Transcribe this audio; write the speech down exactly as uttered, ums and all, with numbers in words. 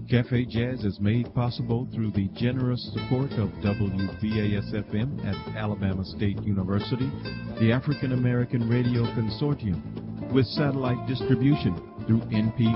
Cafe Jazz is made possible through the generous support of W B A S F M at Alabama State University, the African American Radio Consortium, with satellite distribution through N P